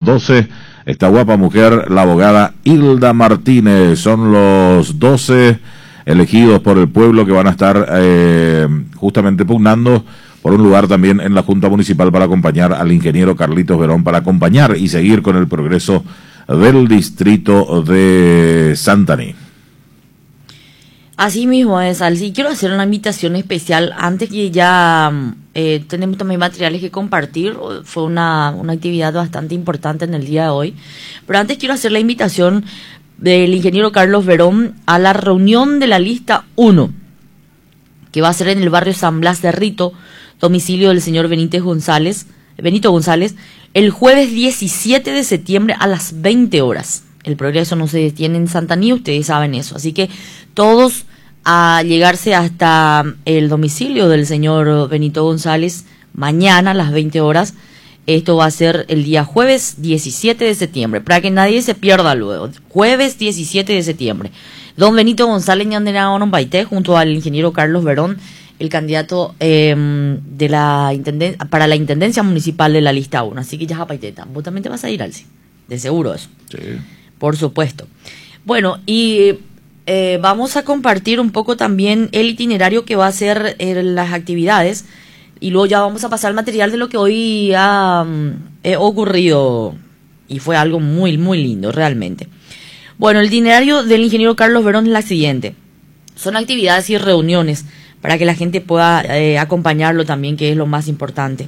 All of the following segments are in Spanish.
12. Esta guapa mujer, la abogada Hilda Martínez. Son los 12 elegidos por el pueblo que van a estar justamente pugnando por un lugar también en la Junta Municipal para acompañar al ingeniero Carlitos Verón, para acompañar y seguir con el progreso del distrito de Santaní. Así mismo es, Alci. Quiero hacer una invitación especial antes que ya tenemos también materiales que compartir. Fue una actividad bastante importante en el día de hoy. Pero antes quiero hacer la invitación del ingeniero Carlos Verón a la reunión de la lista 1, que va a ser en el barrio San Blas de Rito, domicilio del señor Benito González, el jueves 17 de septiembre a las 20 horas. El progreso no se detiene en Santaní, ustedes saben eso. Así que todos a llegarse hasta el domicilio del señor Benito González mañana a las 20 horas. Esto va a ser el día jueves 17 de septiembre, para que nadie se pierda luego. Jueves 17 de septiembre. Don Benito González Ñandera Onombaité, junto al ingeniero Carlos Verón, el candidato de la para la Intendencia Municipal de la lista 1. Así que ya, Paiteta, vos también te vas a ir, Alci. De seguro eso. Sí. Por supuesto. Bueno, y vamos a compartir un poco también el itinerario que va a ser las actividades, y luego ya vamos a pasar al material de lo que hoy ha ocurrido, y fue algo muy, muy lindo, realmente. Bueno, el itinerario del ingeniero Carlos Verón es la siguiente. Son actividades y reuniones para que la gente pueda acompañarlo también, que es lo más importante.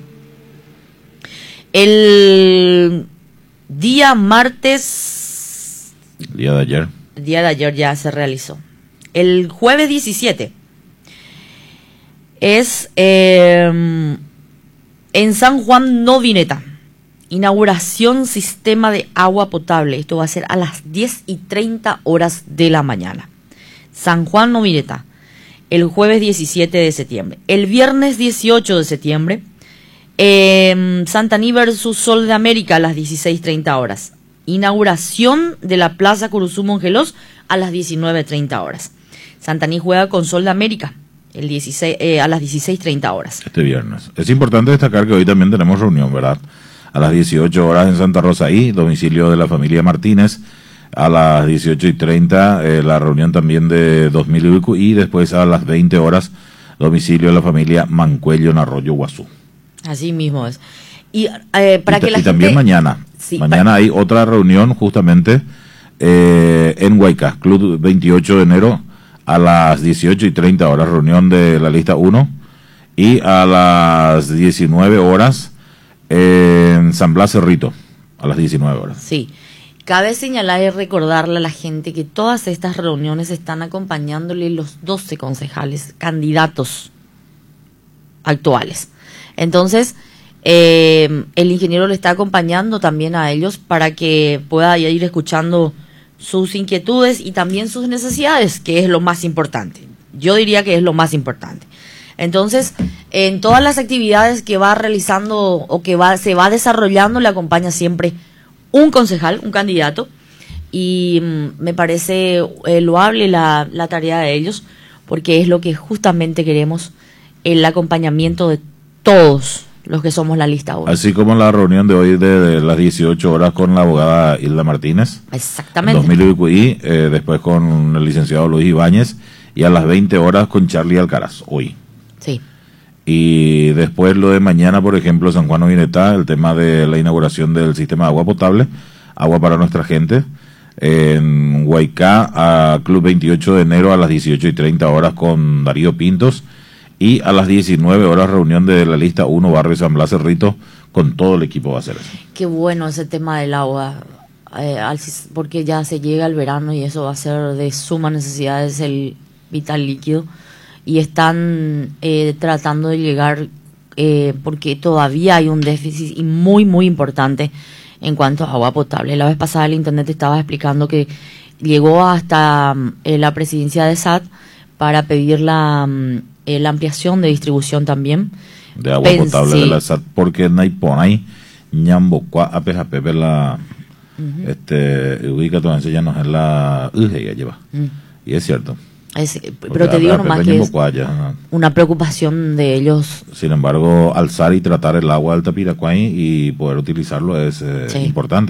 El día martes... El día de ayer ya se realizó. El jueves 17 es en San Juan Novineta, inauguración sistema de agua potable. Esto va a ser a las 10:30 horas de la mañana. San Juan Novineta, el jueves 17 de septiembre. El viernes 18 de septiembre, Santaní versus Sol de América a las 16:30 horas. Inauguración de la Plaza Curuzú Mongelos a las 19:30 horas. Santaní juega con Sol de América a las 16:30 horas. Este viernes. Es importante destacar que hoy también tenemos reunión, ¿verdad? A las 18 horas en Santa Rosa I, domicilio de la familia Martínez. A las 18:30 la reunión también de 2000 y después a las 20 horas domicilio de la familia Mancuello en Arroyo Guazú. Así mismo es. Y para que la gente... también mañana. Sí, mañana hay otra reunión justamente en Huaycá, Club 28 de enero a las 18:30 horas, reunión de la lista 1, y a las 19 horas en San Blas Cerrito, a las 19 horas. Sí. Cabe señalar y recordarle a la gente que todas estas reuniones están acompañándole los 12 concejales candidatos actuales. Entonces, el ingeniero le está acompañando también a ellos para que pueda ir escuchando sus inquietudes y también sus necesidades, que es lo más importante. Yo diría que es lo más importante. Entonces, en todas las actividades que va realizando o que se va desarrollando, le acompaña siempre un concejal, un candidato, y me parece loable la tarea de ellos, porque es lo que justamente queremos, el acompañamiento de todos los que somos la lista 1. Así como la reunión de hoy de las 18 horas con la abogada Hilda Martínez. Exactamente. 2000 y después con el licenciado Luis Ibáñez, y a las 20 horas con Charlie Alcaraz, hoy. Sí. Y después lo de mañana, por ejemplo, San Juan Novineta, el tema de la inauguración del sistema de agua potable, agua para nuestra gente, en Huaycá, a Club 28 de enero a las 18:30 horas con Darío Pintos, y a las 19 horas reunión de la lista 1, barrio San Blas Cerrito, con todo el equipo va a ser eso. Qué bueno ese tema del agua, porque ya se llega el verano y eso va a ser de suma necesidad, es el vital líquido, y están tratando de llegar, porque todavía hay un déficit y muy, muy importante en cuanto a agua potable. La vez pasada el internet estaba explicando que llegó hasta la presidencia de SAT para pedir la ampliación de distribución también. De agua potable de la SAT, porque Naiponay, Ñambocua, Apejapepe, la ubica toda ya no es la ya lleva. Y es cierto. Pero te digo nomás que es una preocupación de ellos. Sin embargo, alzar y tratar el agua del Tapiracuay y poder utilizarlo es importante.